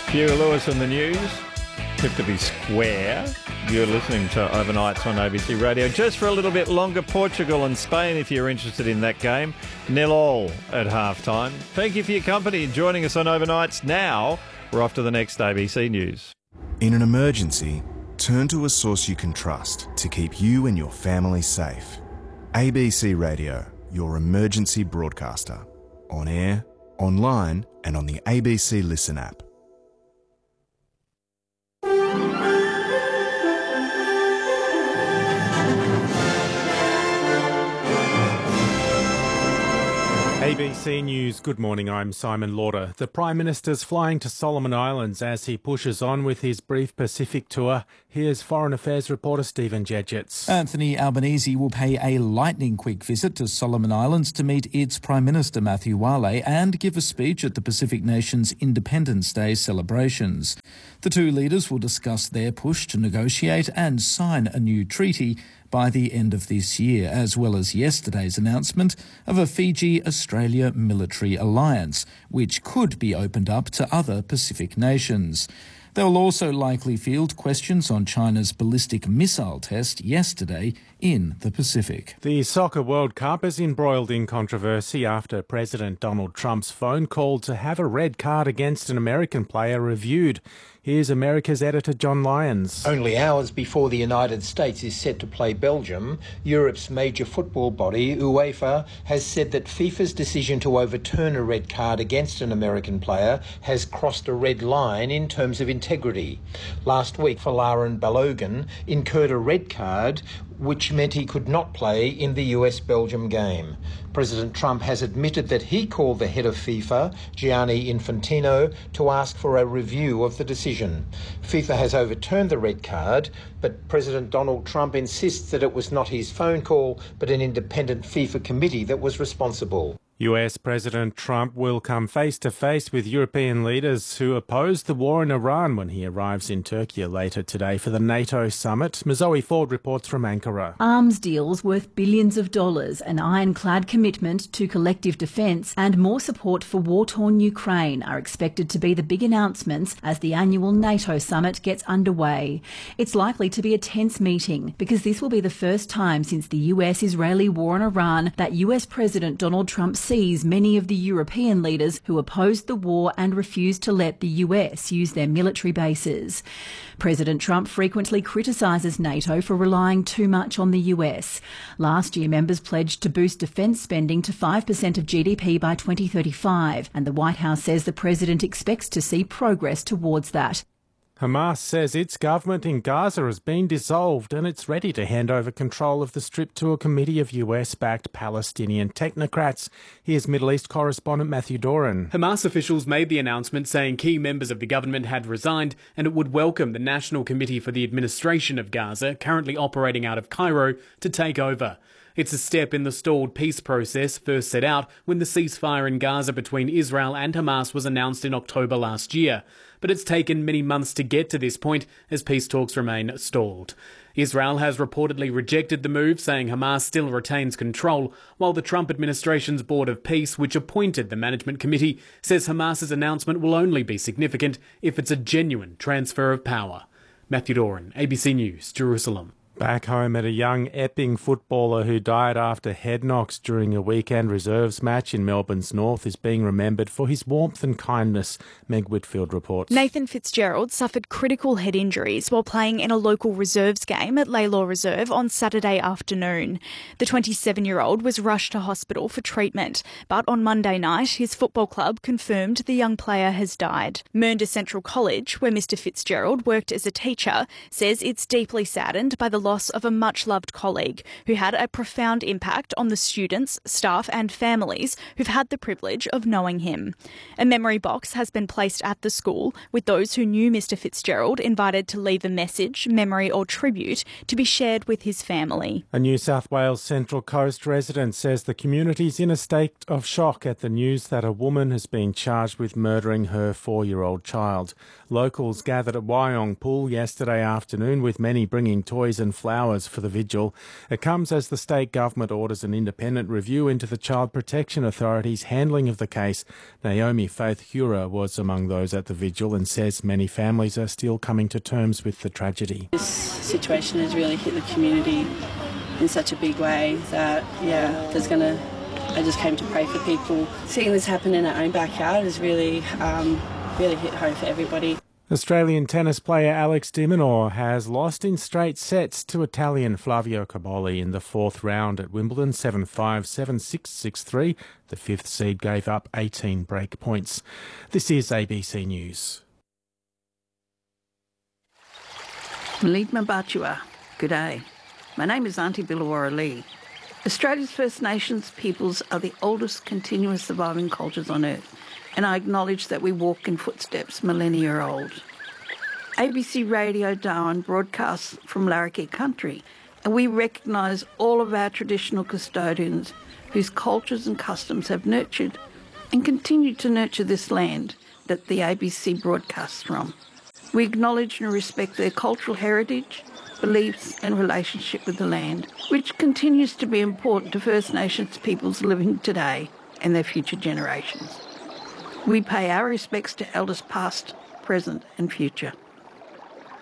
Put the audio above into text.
Hugh Lewis in the news. Tip to be square. You're listening to Overnights on ABC Radio. Just for a little bit longer, Portugal and Spain, if you're interested in that game. 0-0 at halftime. Thank you for your company and joining us on Overnights. Now, we're off to the next ABC News. In an emergency, turn to a source you can trust to keep you and your family safe. ABC Radio, your emergency broadcaster. On air, online and on the ABC Listen app. ABC News, good morning, I'm Simon Lauder. The Prime Minister's flying to Solomon Islands as he pushes on with his brief Pacific tour. Here's Foreign Affairs reporter Stephen Jedgetts. Anthony Albanese will pay a lightning-quick visit to Solomon Islands to meet its Prime Minister Matthew Wale and give a speech at the Pacific Nations Independence Day celebrations. The two leaders will discuss their push to negotiate and sign a new treaty by the end of this year, as well as yesterday's announcement of a Fiji-Australia military alliance, which could be opened up to other Pacific nations. They will also likely field questions on China's ballistic missile test yesterday in the Pacific. The Soccer World Cup is embroiled in controversy after President Donald Trump's phone call to have a red card against an American player reviewed. Here's America's editor John Lyons. Only hours before the United States is set to play Belgium, Europe's major football body, UEFA, has said that FIFA's decision to overturn a red card against an American player has crossed a red line in terms of integrity. Last week, Folarin Balogun incurred a red card which meant he could not play in the US-Belgium game. President Trump has admitted that he called the head of FIFA, Gianni Infantino, to ask for a review of the decision. FIFA has overturned the red card, but President Donald Trump insists that it was not his phone call, but an independent FIFA committee that was responsible. US President Trump will come face-to-face with European leaders who oppose the war in Iran when he arrives in Turkey later today for the NATO summit. Zoe Ford reports from Ankara. Arms deals worth billions of dollars, an ironclad commitment to collective defence and more support for war-torn Ukraine are expected to be the big announcements as the annual NATO summit gets underway. It's likely to be a tense meeting because this will be the first time since the US-Israeli war in Iran that US President Donald Trump sees many of the European leaders who opposed the war and refused to let the US use their military bases. President Trump frequently criticises NATO for relying too much on the US. Last year, members pledged to boost defence spending to 5% of GDP by 2035, and the White House says the president expects to see progress towards that. Hamas says its government in Gaza has been dissolved and it's ready to hand over control of the Strip to a committee of US-backed Palestinian technocrats. Here's Middle East correspondent Matthew Doran. Hamas officials made the announcement saying key members of the government had resigned and it would welcome the National Committee for the Administration of Gaza, currently operating out of Cairo, to take over. It's a step in the stalled peace process first set out when the ceasefire in Gaza between Israel and Hamas was announced in October last year. But it's taken many months to get to this point as peace talks remain stalled. Israel has reportedly rejected the move, saying Hamas still retains control, while the Trump administration's Board of Peace, which appointed the management committee, says Hamas's announcement will only be significant if it's a genuine transfer of power. Matthew Doran, ABC News, Jerusalem. Back home at a young Epping footballer who died after head knocks during a weekend reserves match in Melbourne's north is being remembered for his warmth and kindness, Meg Whitfield reports. Nathan Fitzgerald suffered critical head injuries while playing in a local reserves game at Laylaw Reserve on Saturday afternoon. The 27-year-old was rushed to hospital for treatment, but on Monday night his football club confirmed the young player has died. Mernda Central College, where Mr Fitzgerald worked as a teacher, says it's deeply saddened by the loss of a much-loved colleague who had a profound impact on the students, staff and families who've had the privilege of knowing him. A memory box has been placed at the school with those who knew Mr Fitzgerald invited to leave a message, memory or tribute to be shared with his family. A New South Wales Central Coast resident says the community's in a state of shock at the news that a woman has been charged with murdering her 4-year-old child. Locals gathered at Wyong Pool yesterday afternoon with many bringing toys and flowers for the vigil. It comes as the state government orders an independent review into the Child Protection Authority's handling of the case. Naomi Faith Hura was among those at the vigil and says many families are still coming to terms with the tragedy. This situation has really hit the community in such a big way that, I just came to pray for people. Seeing this happen in our own backyard has really hit home for everybody. Australian tennis player Alex de Minaur has lost in straight sets to Italian Flavio Cobolli in the fourth round at Wimbledon, 7-5, 7-6, 6-3. The fifth seed gave up 18 break points. This is ABC News. Malid Mabatua, good day. My name is Auntie Billawara Lee. Australia's First Nations peoples are the oldest continuous surviving cultures on Earth, and I acknowledge that we walk in footsteps millennia old. ABC Radio Darwin broadcasts from Larrakia country, and we recognise all of our traditional custodians whose cultures and customs have nurtured and continue to nurture this land that the ABC broadcasts from. We acknowledge and respect their cultural heritage, beliefs and relationship with the land, which continues to be important to First Nations peoples living today and their future generations. We pay our respects to elders past, present and future.